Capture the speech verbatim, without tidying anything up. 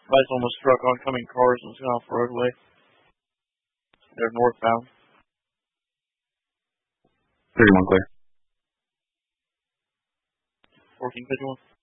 Guys almost struck oncoming cars and was going off the roadway. They're northbound. thirty-one clear. fourteen fifty-one.